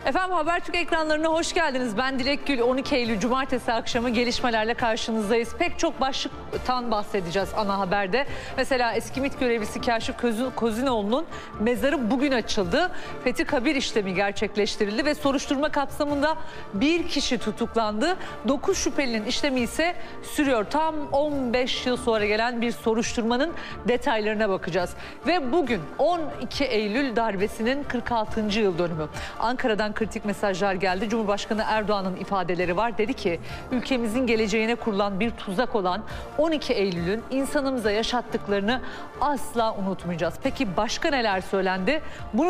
Efendim Habertürk ekranlarına hoş geldiniz. Ben Dilek Gül. 12 Eylül Cumartesi akşamı gelişmelerle karşınızdayız. Pek çok başlıktan bahsedeceğiz ana haberde. Mesela eski MİT görevlisi Kaşif Kozinoğlu'nun mezarı bugün açıldı. Fethi Kabir işlemi gerçekleştirildi ve soruşturma kapsamında bir kişi tutuklandı. 9 şüphelinin işlemi ise sürüyor. Tam 15 yıl sonra gelen bir soruşturmanın detaylarına bakacağız. Ve bugün 12 Eylül darbesinin 46. yıl dönümü. Ankara'dan kritik mesajlar geldi. Cumhurbaşkanı Erdoğan'ın ifadeleri var. Dedi ki ülkemizin geleceğine kurulan bir tuzak olan 12 Eylül'ün insanımıza yaşattıklarını asla unutmayacağız. Peki başka neler söylendi? Bunu